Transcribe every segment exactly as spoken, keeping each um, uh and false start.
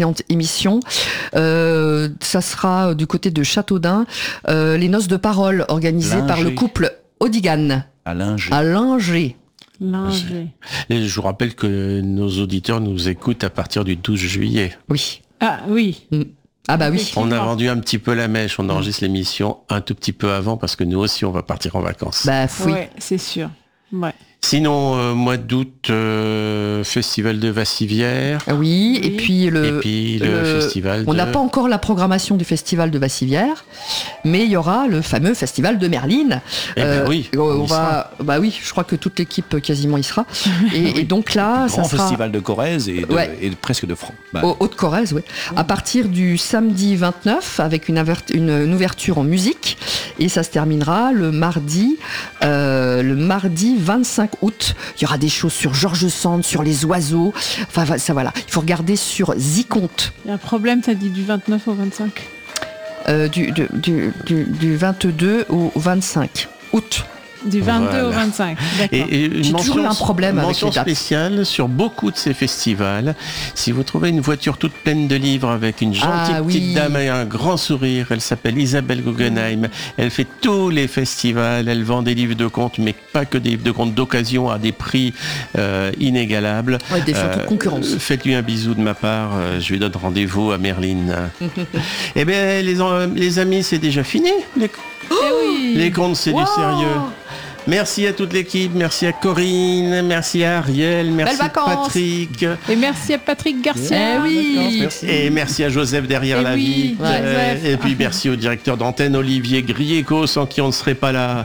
émission. Euh, ça sera du côté de Châteaudun, euh, les noces de parole organisées Linger. par le couple Odigan. À Linger. À Linger. Linger. Et je vous rappelle que nos auditeurs nous écoutent à partir du douze juillet. Oui. Ah oui. Mm. Ah bah oui. On a vendu un petit peu la mèche, on enregistre l'émission un tout petit peu avant parce que nous aussi on va partir en vacances. Bah oui. Ouais, c'est sûr. Ouais. Sinon, euh, mois d'août, euh, festival de Vassivière. Oui, Oui. et puis le, Et puis le festival On de- n'a pas encore la programmation du festival de Vassivière, mais il y aura le fameux festival de Merline. Eh ben oui, on, on y va, bah oui, je crois que toute l'équipe quasiment y sera. Et, et donc là, ça Grand sera festival de Corrèze et, de, Ouais. et de- presque de France. Bah, au Haute-Corrèze, oui. À partir du samedi vingt-neuf, avec une, avert- une, une ouverture en musique, et ça se terminera le mardi, euh, le mardi vingt-cinq août. Il y aura des choses sur George Sand, sur les oiseaux. Enfin, ça voilà. Il faut regarder sur Ziconte. Il y a un problème, t'as dit du vingt-neuf au vingt-cinq. Euh, du, du, du, du, du vingt-deux au vingt-cinq août. Du vingt-deux au Voilà. vingt-cinq. D'accord. Et, et une J'ai toujours eu un problème avec mention les dates. spéciale sur beaucoup de ces festivals. Si vous trouvez une voiture toute pleine de livres avec une gentille Ah, oui. petite dame et un grand sourire, elle s'appelle Isabelle Guggenheim. Elle fait tous les festivals, elle vend des livres de contes, mais pas que des livres de contes d'occasion à des prix euh, inégalables. Ouais, des photos de concurrence. Faites-lui un bisou de ma part, euh, je lui donne rendez-vous à Merline. Eh bien, les, en- les amis, c'est déjà fini. Les, Eh oui. les contes, c'est Wow. du sérieux. Merci à toute l'équipe, merci à Corinne, merci à Ariel, merci Belles à vacances. Patrick Et merci à Patrick Garcia. Eh oui. vacances, merci. et merci à Joseph derrière Eh la oui, vitre. Joseph. Et puis merci au directeur d'antenne Olivier Grieco sans qui on ne serait pas là.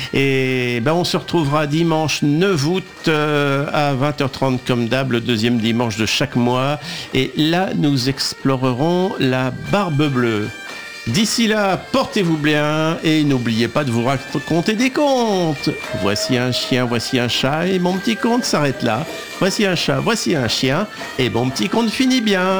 Et ben on se retrouvera dimanche neuf août euh, à vingt heures trente comme d'hab, le deuxième dimanche de chaque mois. Et là nous explorerons la Barbe Bleue. D'ici là, portez-vous bien et n'oubliez pas de vous raconter des contes. Voici un chien, voici un chat et mon petit conte s'arrête là. Voici un chat, voici un chien et mon petit conte finit bien.